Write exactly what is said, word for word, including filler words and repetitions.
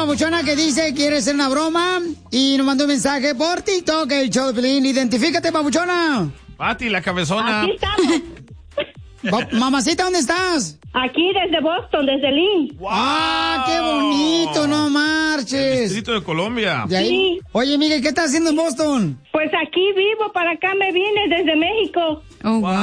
papuchona que dice quiere hacer una broma y nos mandó un mensaje por TikTok, el show de Piolín. Identifícate, papuchona. Pati, la cabezona. Aquí estamos. Pa- Mamacita, ¿dónde estás? Aquí desde Boston, desde Lynn. Wow. ¡Ah, qué bonito! ¡No marches! Distrito de Colombia. De ahí. Sí. Oye, Miguel, ¿qué estás haciendo en Boston? Pues aquí vivo, para acá me vine desde México. Oh, wow.